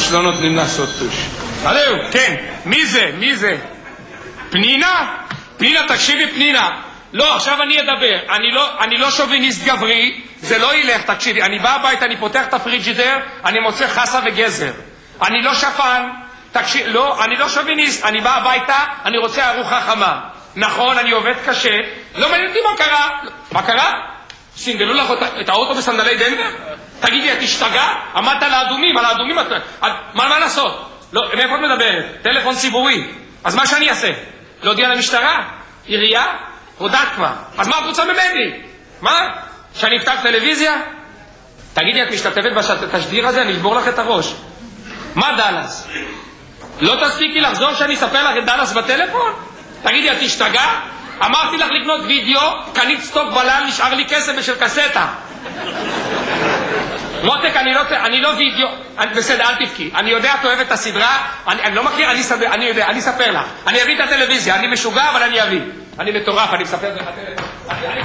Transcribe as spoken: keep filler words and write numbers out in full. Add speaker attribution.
Speaker 1: טוש, לא נותנים לעשות טוש. הלו, כן, מי זה? מי זה? פנינה? פנינה, תקשיבי פנינה. לא, עכשיו אני אדבר. אני לא, אני לא שוביניסט גברי, זה לא ילך, תקשיבי. אני בא הביתה, אני פותח את הפריג'ידר, אני מוצא חסה וגזר. אני לא שפן, תקשיב, לא, אני לא שוביניסט, אני בא הביתה, אני רוצה ארוחה חמה. נכון, אני עובד קשה, לא מעניין אותי מה קרה. מה קרה? סינדלו לך את האוטו בסנדלי דנבר? תגידי, את השתגע? עמדת על האדומים, על האדומים, מה, מה לעשות? לא, מאיפה את מדברת? טלפון ציבורי. אז מה שאני אעשה? להודיע למשטרה? עירייה? הודעת כבר. אז מה את רוצה ממני? מה? שאני אפתח טלוויזיה? תגידי, את משתתפת בתשדיר הזה? אני אשבור לך את הראש. מה דלס? לא תספיקי לחזור שאני אספר לך את דלס בטלפון? תגידי, את תשתגע? אמרתי לך לקנות וידאו, קנית סטוק בלל, נשאר לי כסף בשל קסטה. מותק, אני לא, אני לא וידאו, אני, בסדר, אל תבכי. אני יודע, את אוהבת את הסדרה, אני, אני לא מכיר, אני, סדר, אני יודע, אני אספר לך. אני אביא את הטלוויזיה, אני משוגע, אבל אני אביא. אני מטורף, אני מספר לך. אני